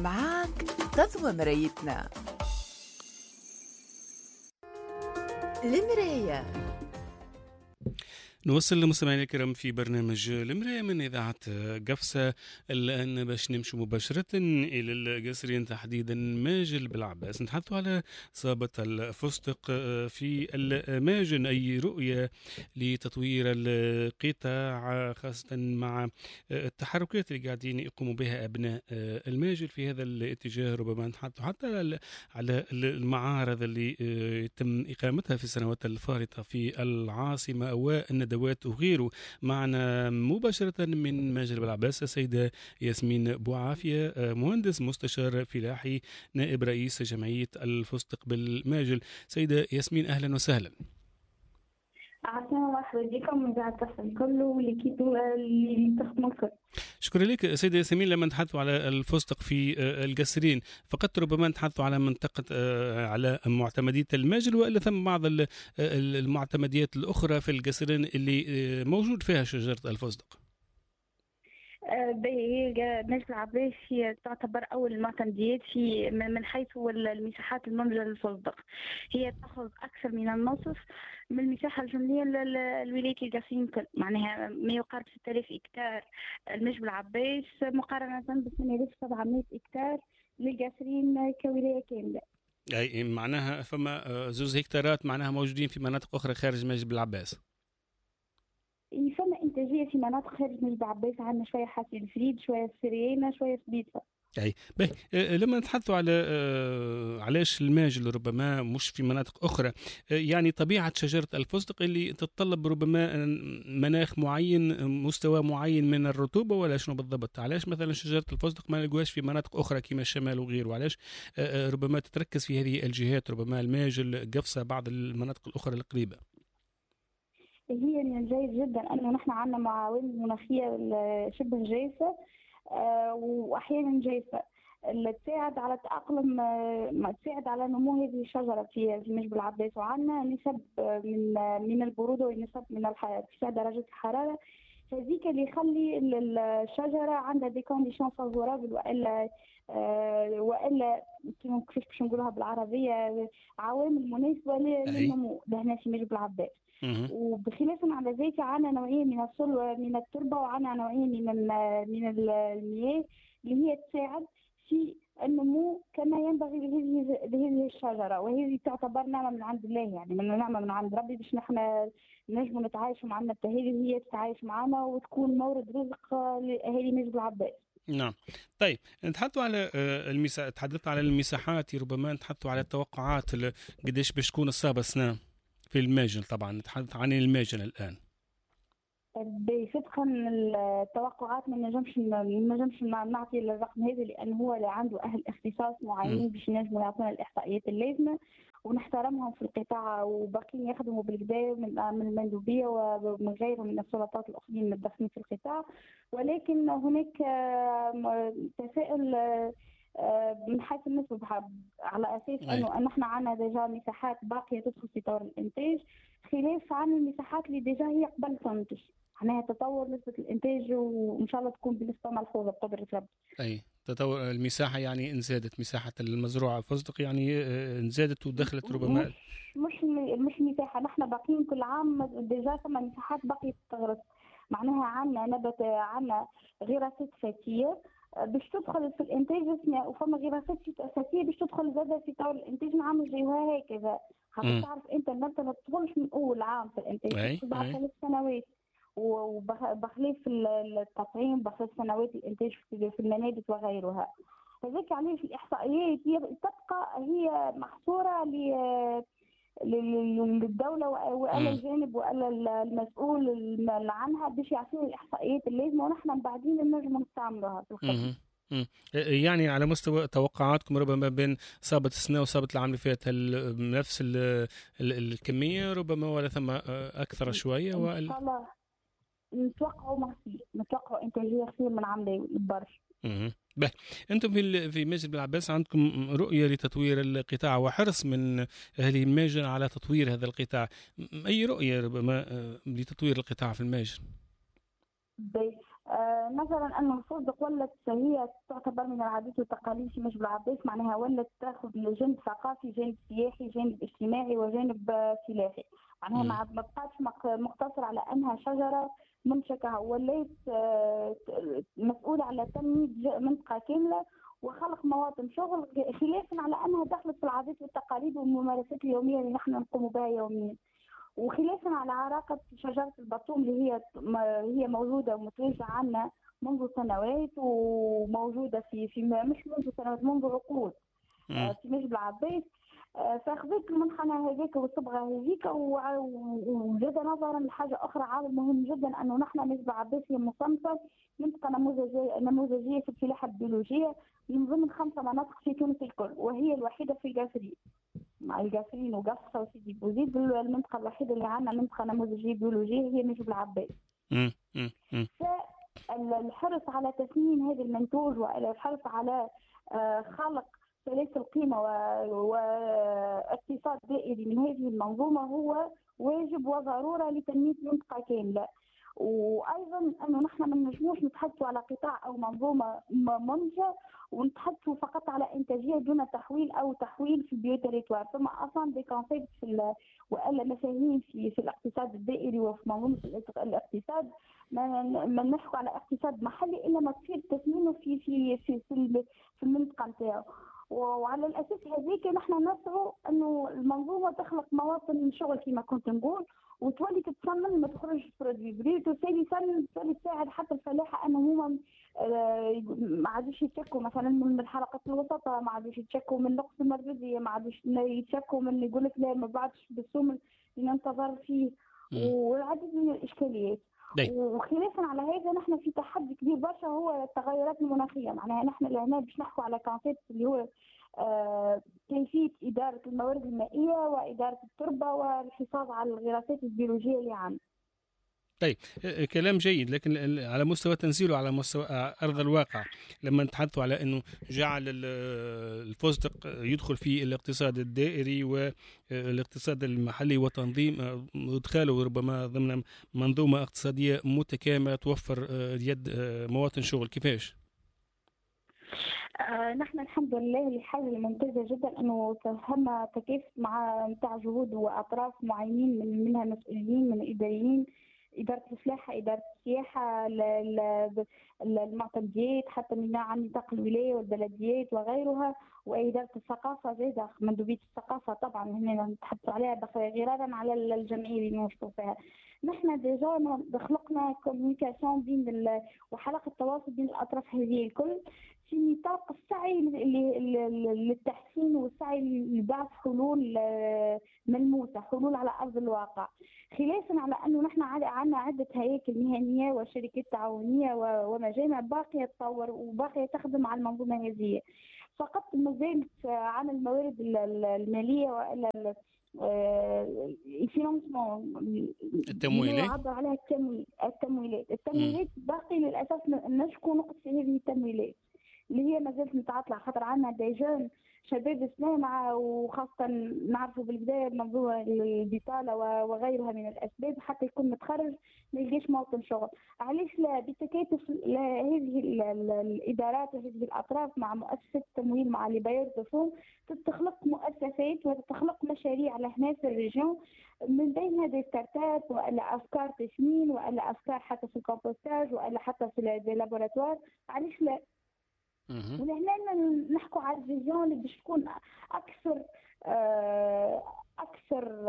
معاك تضوى مرايتنا. المراية. نوصل لمستمعينا الكرام في برنامج المراية من إذاعة قفصة. الآن باش نمشي مباشرة إلى القصرين، تحديدا ماجل بالعباس، نتحدث على إصابة الفستق في الماجن. أي رؤية لتطوير القطاع خاصة مع التحركات اللي قاعدين يقوموا بها أبناء الماجل في هذا الاتجاه؟ ربما نتحدث حتى على المعارض اللي يتم إقامتها في السنوات الفارطة في العاصمة والندوات وغيره. معنا مباشرة من ماجل بالعباس السيدة ياسمين بوعافية، مهندس مستشار فلاحي، نائب رئيس جمعية الفستق بالماجل. سيدة ياسمين أهلا وسهلا. عسلامة ومرحبا بكم من بعد تحسن كله اللي تخدموا الكل. شكرا لك سيدة ياسمين. لما نتحدثوا على الفستق في القصرين فقط ربما نتحدثوا على منطقة على معتمدية الماجل، وإلا ثم بعض المعتمديات الأخرى في القصرين اللي موجود فيها شجرة الفستق؟ هي ماجل العباس هي تعتبر أول المعتمديات في من حيث المساحات المنجلة للفستق. هي تأخذ أكثر من النصف من المساحة الجملية للولاية القصرين كل، معناها ما يقارب 6000 إكتار الماجل العباس مقارنة ب 8700 إكتار للقصرين كولاية كاملة. أي معناها فما 2 هكتارات معناها موجودين في مناطق أخرى خارج ماجل بالعباس. فما إنتاجية في مناطق خارج ماجل بالعباس، عندنا شوية حاسي الفريد، شوية السريانة، شوية سبيطة. أي لما نتحدثوا على علاش الماجل ربما مش في مناطق أخرى، يعني طبيعة شجرة الفستق اللي تتطلب ربما مناخ معين، مستوى معين من الرطوبة، ولا شنو بالضبط؟ علاش مثلا شجرة الفستق ما نلقاش في مناطق أخرى كما الشمال وغيره؟ علاش ربما تتركز في هذه الجهات، ربما الماجل، قفصة، بعض المناطق الأخرى القريبة؟ هي من الجيد جدا أنه نحن عندنا معاونة مناخية شبه جافة واحيانا جافه اللي تساعد على تأقلم، تساعد على نمو هذه الشجره في ماجل بالعباس. وعندنا نسب من البروده ونسب من ارتفاع درجه الحراره، هذيك اللي يخلي الشجره عندها دي كونديشن فافورابل، والا كيفاش باش نقولها بالعربيه، عوامل مناسبه للنمو لهنا في ماجل بالعباس. وبخلاف على ذلك عندنا نوعيه من من التربه، وعندنا نوعيه من المياه اللي هي تساعد في النمو كما ينبغي لهذه الشجره، وهذه تعتبر نعمه من عند الله، يعني من نعمه من عند ربي باش نحن نجموا نتعايشوا معنا بتهيئ هي تتعايش معنا وتكون مورد رزق لاهالي ماجل بالعباس. نعم. طيب نتحدثوا على تحدثت على المساحات، ربما نتحدثوا على التوقعات قديش باش تكون الصابة السنة في الماجل. طبعا نتحدث عن الماجل الآن. بصدقا التوقعات ما نجمش نعطي الرقم هذا، لأنه هو اللي عنده أهل اختصاص معينين باش ينجموا يعطونا الإحصائيات اللازمة، ونحترمهم في القطاع، وباقيين يخدموا بالكدا من المندوبية ومن غيرهم من السلطات الأخرين المتدخلين في القطاع. ولكن هناك تساؤل من حيث النسبة، على أساس أنه نحن عندنا ديجا مساحات باقية تدخل في طور الإنتاج، خلاف عن المساحات اللي ديجا هي قبل تنتج. معناها تطور نسبة الإنتاج وإن شاء الله تكون بنسبة ملحوظة بقدرة رب. أي تطور المساحة، يعني انزادت مساحة المزروعة فستق، يعني انزادت ودخلت ربما مش مساحة. نحن باقيين كل عام ديجا ثم مساحات باقية تغرس، معناها عندنا نبت، عندنا غراسات فاتية باش تدخل في الانتاج، وفما غراسات اساسيه باش تدخل زاده في طور الانتاج. نعمل جيوها هكذا، حتى تعرف انت النبته ما تدخلش من اول عام في الانتاج، بعد 3 سنوات، وبخلاف التطعيم، بخلاف سنوات الانتاج في المنابت وغيرها. هذاك علاش الاحصائيات تبقى هي محصوره للدولة وإلى الجانب وإلى المسؤول عنها باش يعطينا الإحصائيات اللازمة، ونحن بعدين نجم نستعملوها في الخدمة. يعني على مستوى توقعاتكم ربما بين صابة السنة وصابة العام اللي فات، هل نفس الكمية ربما، ولا ثم أكثر شوية؟ إن شاء الله نتوقعوا إنتاجية خير من عام البرش. أنتم في ماجل بالعباس عندكم رؤية لتطوير القطاع وحرص من أهل الماجل على تطوير هذا القطاع. أي رؤية ربما لتطوير القطاع في الماجل؟ نظرا أن الفندق ولت هي تعتبر من العادات والتقاليد في مجبل العباس، معناها ولت تاخذ جانب ثقافي، جانب سياحي، جانب اجتماعي، وجانب سلاحي. معناها ما بقاتش مقتصر على أنها شجرة منشكة، ولات مسؤولة على تنمية منطقة كاملة وخلق مواطن شغل، خلافا على أنها دخلت في العادات والتقاليد والممارسات اليومية اللي نحن نقوم بها يوميا. وخلافا على عراقة شجرة البطوم اللي هي موجودة ومتواجدة عنا منذ سنوات، وموجودة في مش منذ سنوات، منذ عقود في مجبل العباس. فاخذت المنحنى هذيك والصبغه هذيك، وزاد نظرا لحاجه اخرى عامل مهم جدا، انه نحن مجبل العباس هي مصنفه منطقه نموذجيه في الفلاحه البيولوجيه من ضمن 5 مناطق في تونس الكل، وهي الوحيده في القافرين مع القافرين وقفصه وسيدي بوزيد. المنطقه الوحيده اللي عندنا منطقه نموذجيه بيولوجيه هي مجبل العباس. فالحرص على تثمين هذا المنتوج والحرص على خلق سلاسل قيمة واقتصاد دائري من هذه المنظومة هو واجب وضرورة لتنمية منطقة كاملة. وأيضا أنه نحن ما نجموش نتحدثوا على قطاع أو منظومة منتجة ونتحدثوا فقط على إنتاجية دون تحويل في البيوتريتوار. ثم أصلا دي كونسيبت وإلا مفاهيم في الاقتصاد الدائري وفي منظومة الاقتصاد. ما نحكوا على اقتصاد محلي إلا ما تصير تثمينه في المنطقة نتاعو. وعلى الاساس هذيك نحن نسعوا انه المنظومه تخلق مواطن شغل كما كنت نقول، وتولي تتصمم ما تخرجش برودوي بريد، وتولي تساعد حتى الفلاحه انه هما ما عادوش يتشكوا مثلا من الحلقات الوسطى، ما عادوش يتشكوا من نقص المردوديه، ما عادوش يتشكوا من يقول لك لا ما بعدش بالسوم اللي ننتظر فيه، والعديد من الاشكاليات. وخلافا على هذا نحن في تحدي كبير برشا هو التغيرات المناخيه. معناها نحن لهنا باش نحكوا على كونسيبت اللي هو كيفيه اداره الموارد المائيه واداره التربه والحفاظ على الغراسات البيولوجيه اللي عندنا. طيب كلام جيد، لكن على مستوى تنزيله على مستوى أرض الواقع، لما نتحدثوا على أنه جعل الفستق يدخل في الاقتصاد الدائري والاقتصاد المحلي وتنظيم إدخاله ربما ضمن منظومة اقتصادية متكاملة توفر يد مواطن شغل، كيفاش؟ نحن الحمد لله الحاجة الممتازة جدا أنه تم تكاتف مع نتاع جهود وأطراف معينين منها مسؤولين من إداريين، إدارة الفلاحة، إدارة السياحة، المعتمديات، حتى من عن نطاق الولاية والبلديات وغيرها، وإدارة الثقافة زادة مندوبية الثقافة طبعا هنا نتحدث عليها غرارا على الجمعية اللي نوصلوا فيها. نحن ديجا خلقنا كوميونيكاسيون بين وحلقة تواصل بين الأطراف هذه الكل في نطاق السعي للتحسين والسعي لبعث حلول ملموسة، حلول على أرض الواقع، خلافا على أنه نحن عندنا عدة هياكل مهنية وشركات تعاونية ومجامع باقية تطور وباقية تخدم على المنظومة هذه. فقط مازالت عن الموارد المالية وإلا الفينانسمون التمويلات يعبر عليها التمويلات باقي للأسف نشكو نقص في هذه التمويلات اللي هي ما زالت متعطلة، خاطر عندنا ديجون شباب صناعة وخاصة نعرفوا بالبداية منظومة البطالة وغيرها من الأسباب حتى يكون متخرج ما يلقاش موطن شغل. علاش لا بالتكاتف هذه الإدارات وهذه الأطراف مع مؤسسة التمويل مع لي بايور دو فون تخلق مؤسسات وتخلق مشاريع لهنا في الريجون، من بينها دي ستارت اب ولا أفكار تسمين ولا أفكار حتى في الكومبوستاج ولا حتى في اللابوراتوار. علاش لا؟ ولهنا نحكوا على الفيزيون اللي باش تكون اكثر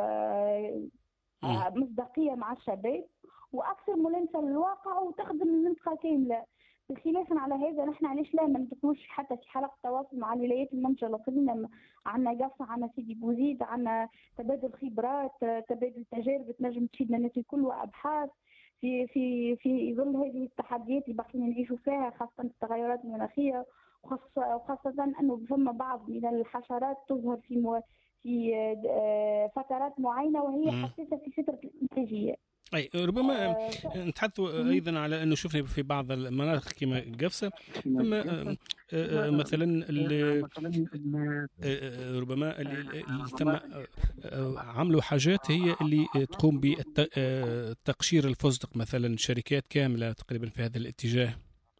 مصداقيه مع الشباب واكثر ملامسه للواقع وتخدم المنطقه كامله. بالخلاف على هذا نحن علاش لا ما ندخلوش حتى في حلقه تواصل مع الولايات المنتجه الاقليميه، عندنا قصه، عندنا سيدي بوزيد، عندنا تبادل خبرات، تبادل تجارب تنجم تفيدنا الناس الكل وابحاث في ظل هذه التحديات اللي باقيين نعيشوا فيها، خاصة التغيرات المناخية، وخاصة أنه ثم بعض من الحشرات تظهر في فترات معينة وهي حساسة في فترة الإنتاجية. أي ربما نتحدثوا أيضا على أنه شفنا في بعض المناطق كما قفصة ثم مثلا ربما اللي تم عملوا حاجات هي اللي تقوم بتقشير الفستق، مثلا شركات كاملة تقريبا في هذا الاتجاه.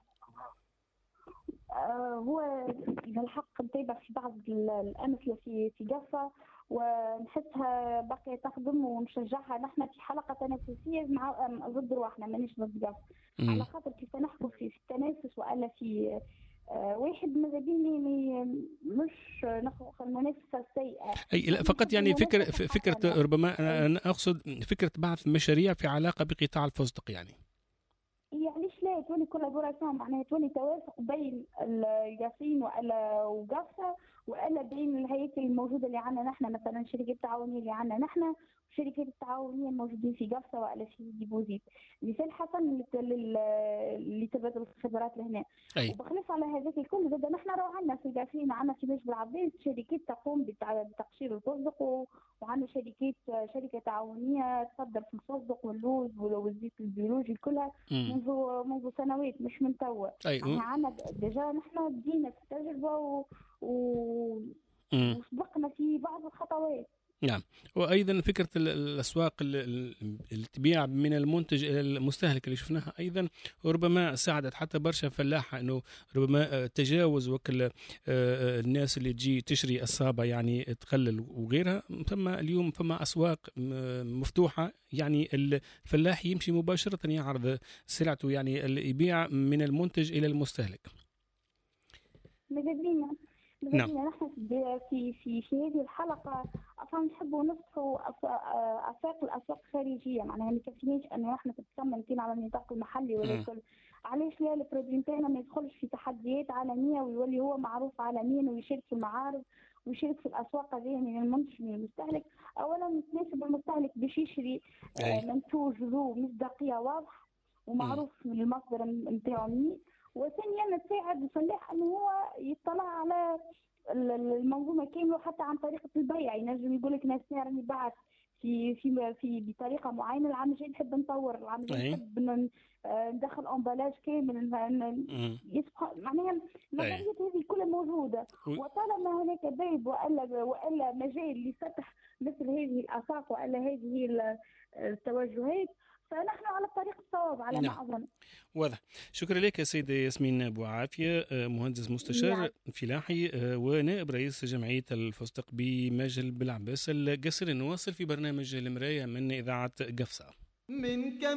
هو الحق نتابع في بعض الأمثلة في قفة، ونحسها باقية تخدم ونشجعها. نحن في حلقة تنافسية مع ضد رواحنا، مانيش ضد قفة، على خاطر كيف نحكوا في التنافس ولا في واحد ماذا بيني مش نخلق المنافسة السيئة. أي لا، فقط يعني فكرة ربما أنا أقصد فكرة بعض مشاريع في علاقة بقطاع الفستق يعني ليش لا تولي كولابوراسيون، معناها تولي توافق بين القاصين وقفة ولا بين الهياكل الموجودة اللي عندنا نحن، مثلا الشركات التعاونية اللي عندنا نحن والشركات التعاونية الموجودين في قفة ولا في ديبوزيت. مثال حسن لتبادل الخبرات لهنا. وبخلاف على هذاك الكل زاد نحن راه عندنا في القاصين، عندنا في مجبل عباس شركات تقوم بتقشير الفستق، وعندنا شركة تعاونية تصدر في الفستق واللوز والزيت البيولوجي كلها منذ سنوات مش من توا. عندنا ديجا نحن بدينا في التجربة وسبقنا في بعض الخطوات. نعم، وأيضا فكرة الأسواق اللي تبيع من المنتج إلى المستهلك اللي شفناها أيضا ربما ساعدت حتى برشا فلاحة أنه ربما تجاوز وكل الناس اللي تجي تشري الصابة يعني تقلل وغيرها. ثم اليوم فما أسواق مفتوحة، يعني الفلاح يمشي مباشرة يعرض سلعته، يعني يبيع من المنتج إلى المستهلك. نعم. نحن في هذه الحلقة أصلا نحبوا نفتحوا الأسواق الخارجية، معناها ما يكفينيش أنه نحن تتسمى كنا على النطاق المحلي ولا الكل. علاش لا البرودوي نتاعنا ما يدخلش في تحديات عالمية ويولي هو معروف عالميا ويشارك في المعارض ويشارك في الأسواق هذه من المنتج من المستهلك. أولا تناسب المستهلك باش يشري منتوج ذو مصداقية واضحة ومعروف من المصدر نتاعو منين، وثانيا تساعد الفلاح انه هو يطلع على المنظومه كامله حتى عن طريقه البيع. ينجم يقول لك ناس راني بعت في بطريقه معينه، العام الجاي نحب نطور، العام الجاي نحب ندخل امبلاج كامل، معناها النظريات هذه كلها موجوده. وطالما هناك باب والا مجال لفتح مثل هذه الاسواق والا هذه التوجهات، فنحن على الطريق الصواب على ما أظن. واضح. شكرا لك يا سيدة ياسمين بوعافية، مهندس مستشار فلاحي ونائب رئيس جمعية الفستق بمجل بالعباس القصري. نواصل في برنامج المراية من إذاعة قفصة.